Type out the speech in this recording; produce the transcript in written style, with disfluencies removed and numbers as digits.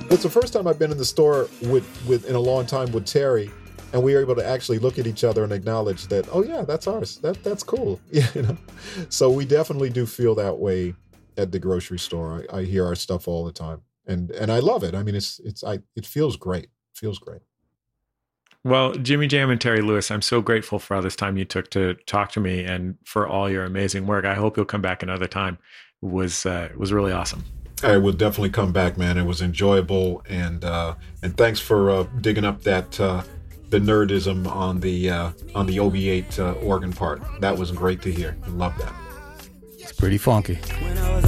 It's the first time I've been in the store with in a long time with Terry, and we were able to actually look at each other and acknowledge that, oh yeah, that's ours. That's cool. Yeah, So we definitely do feel that way at the grocery store. I hear our stuff all the time, and I love it. I mean, it feels great. Feels great. Well, Jimmy Jam and Terry Lewis, I'm so grateful for all this time you took to talk to me and for all your amazing work. I hope you'll come back another time. It was really awesome. I will definitely come back, man. It was enjoyable, and thanks for digging up that the nerdism on the OB8 organ part. That was great to hear. I love that. It's pretty funky.